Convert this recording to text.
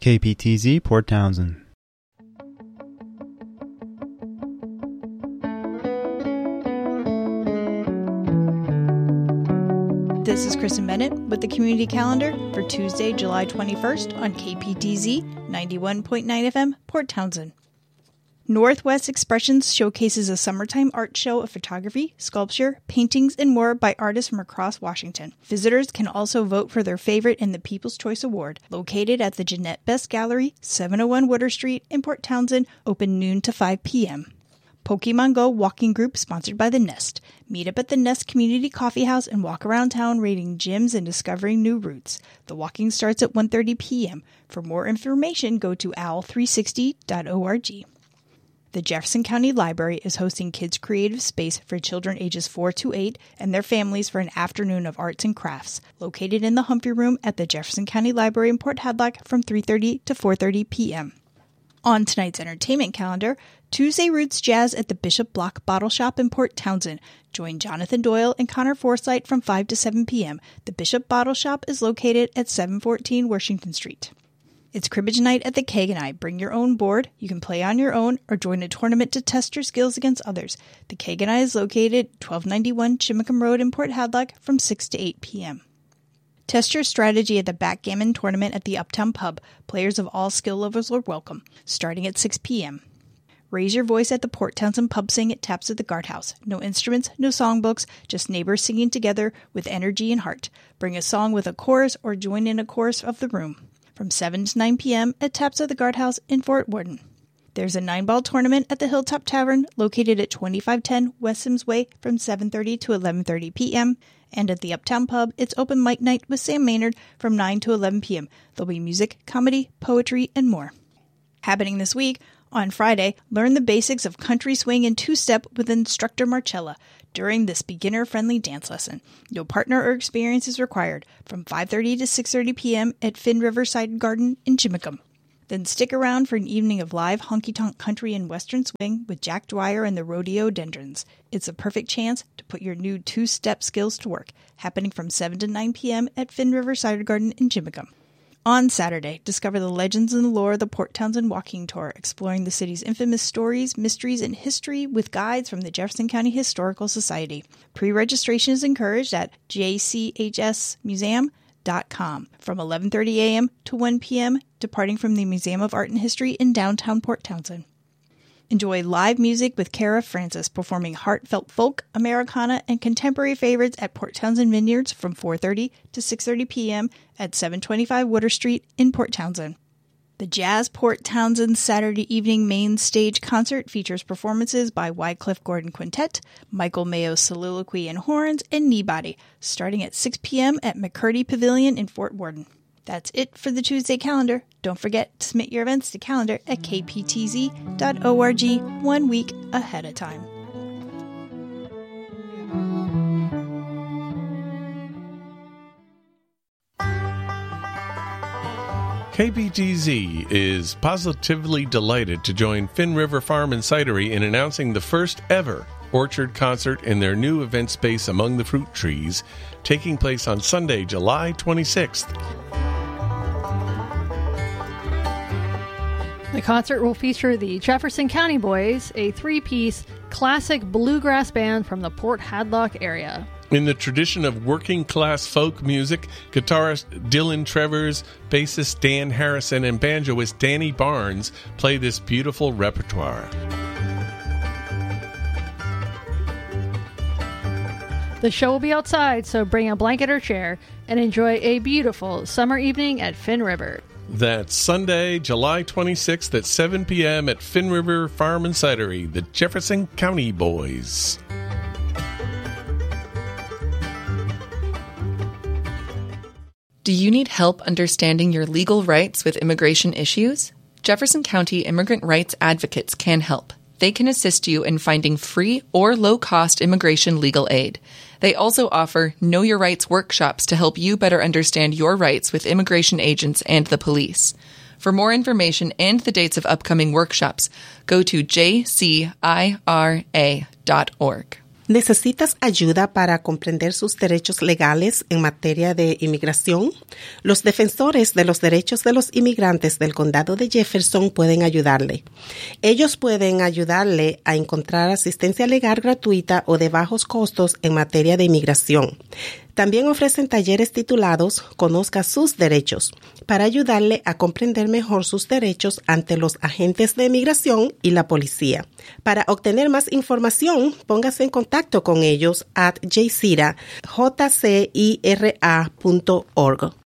KPTZ, Port Townsend. This is Kristen Bennett with the Community Calendar for Tuesday, July 21st on KPTZ 91.9 FM, Port Townsend. Northwest Expressions showcases a summertime art show of photography, sculpture, paintings, and more by artists from across Washington. Visitors can also vote for their favorite in the People's Choice Award, located at the Jeanette Best Gallery, 701 Water Street in Port Townsend, open noon to 5 p.m. Pokemon Go walking group sponsored by The Nest. Meet up at the Nest Community Coffee House and walk around town raiding gyms and discovering new routes. The walking starts at 1:30 p.m. For more information, go to owl360.org. The Jefferson County Library is hosting Kids Creative Space for children ages 4 to 8 and their families for an afternoon of arts and crafts, located in the Humphrey Room at the Jefferson County Library in Port Hadlock from 3:30 to 4:30 p.m. On tonight's entertainment calendar, Tuesday Roots Jazz at the Bishop Block Bottle Shop in Port Townsend. Join Jonathan Doyle and Connor Forsythe from 5 to 7 p.m. The Bishop Bottle Shop is located at 714 Washington Street. It's Cribbage Night at the Keg and I. Bring your own board. You can play on your own or join a tournament to test your skills against others. The Keg and I is located 1291 Chimacum Road in Port Hadlock from 6 to 8 p.m. Test your strategy at the Backgammon Tournament at the Uptown Pub. Players of all skill levels are welcome, starting at 6 p.m. Raise your voice at the Port Townsend Pub Sing at Taps at the Guardhouse. No instruments, no songbooks, just neighbors singing together with energy and heart. Bring a song with a chorus or join in a chorus of the room. From 7 to 9 p.m. at Taps at the Guardhouse in Fort Worden. There's a 9-ball tournament at the Hilltop Tavern, located at 2510 West Sims Way from 7:30 to 11:30 p.m. And at the Uptown Pub, it's open mic night with Sam Maynard from 9 to 11 p.m. There'll be music, comedy, poetry, and more. Happening this week, on Friday, learn the basics of country swing and two-step with instructor Marcella during this beginner-friendly dance lesson. No partner or experience is required from 5:30 to 6:30 p.m. at Finn Riverside Garden in Chimacum. Then stick around for an evening of live honky-tonk country and western swing with Jack Dwyer and the Rhododendrons. It's a perfect chance to put your new two-step skills to work, happening from 7 to 9 p.m. at Finn Riverside Garden in Chimacum. On Saturday, discover the legends and the lore of the Port Townsend Walking Tour, exploring the city's infamous stories, mysteries, and history with guides from the Jefferson County Historical Society. Pre-registration is encouraged at jchsmuseum.com from 11:30 a.m. to 1 p.m., departing from the Museum of Art and History in downtown Port Townsend. Enjoy live music with Kara Francis performing heartfelt folk, Americana, and contemporary favorites at Port Townsend Vineyards from 4:30 to 6:30 p.m. at 725 Water Street in Port Townsend. The Jazz Port Townsend Saturday evening main stage concert features performances by Wycliffe Gordon Quintet, Michael Mayo Soliloquy and Horns, and Kneebody, starting at 6 p.m. at McCurdy Pavilion in Fort Worden. That's it for the Tuesday calendar. Don't forget to submit your events to calendar at kptz.org 1 week ahead of time. KPTZ is positively delighted to join Finn River Farm and Cidery in announcing the first ever orchard concert in their new event space Among the Fruit Trees, taking place on Sunday, July 26th. The concert will feature the Jefferson County Boys, a 3-piece classic bluegrass band from the Port Hadlock area. In the tradition of working-class folk music, guitarist Dylan Trevors, bassist Dan Harrison, and banjoist Danny Barnes play this beautiful repertoire. The show will be outside, so bring a blanket or chair and enjoy a beautiful summer evening at Finn River. That's Sunday, July 26th at 7 p.m. at Finn River Farm and Cidery, the Jefferson County Boys. Do you need help understanding your legal rights with immigration issues? Jefferson County Immigrant Rights Advocates can help. They can assist you in finding free or low-cost immigration legal aid. They also offer Know Your Rights workshops to help you better understand your rights with immigration agents and the police. For more information and the dates of upcoming workshops, go to jcira.org. ¿Necesitas ayuda para comprender sus derechos legales en materia de inmigración? Los defensores de los derechos de los inmigrantes del condado de Jefferson pueden ayudarle. Ellos pueden ayudarle a encontrar asistencia legal gratuita o de bajos costos en materia de inmigración. También ofrecen talleres titulados Conozca sus derechos para ayudarle a comprender mejor sus derechos ante los agentes de inmigración y la policía. Para obtener más información, póngase en contacto con ellos at jcira.org.